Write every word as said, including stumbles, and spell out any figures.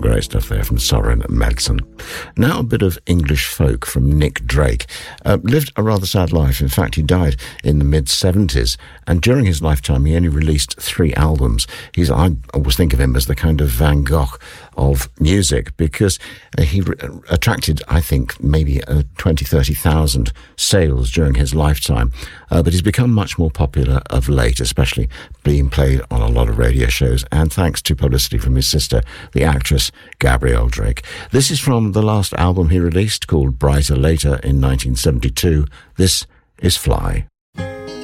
Great stuff there from Soren Madsen. Now a bit of English folk from Nick Drake. Uh, lived a rather sad life. In fact, he died in the mid-seventies, and during his lifetime he only released three albums. He's, I always think of him as the kind of Van Gogh of music, because uh, he re- attracted, I think, maybe uh, twenty, thirty thousand sales during his lifetime. Uh, but he's become much more popular of late, especially being played on a lot of radio shows, and thanks to publicity from his sister, the actress Gabrielle Drake. This is from the last album he released, called Brighter Later, in nineteen seventy-two. This is Fly.